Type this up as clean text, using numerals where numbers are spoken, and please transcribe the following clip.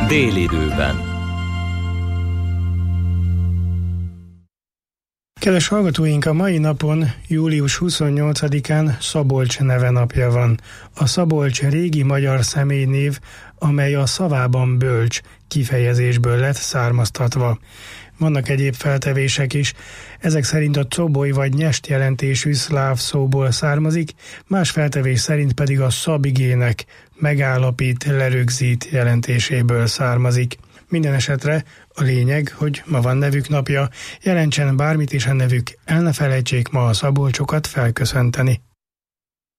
Délidőben. Kedves hallgatóink, a mai napon, július 28-án Szabolcs neve napja van. A Szabolcs régi magyar személynév, amely a szavában bölcs kifejezésből lett származtatva. Vannak egyéb feltevések is, ezek szerint a coboly vagy nyest jelentésű szláv szóból származik, más feltevés szerint pedig a szabigének megállapít, lerögzít jelentéséből származik. Minden esetre a lényeg, hogy ma van nevük napja, jelentsen bármit is a nevük, el ne felejtsék ma a szabolcsokat felköszönteni.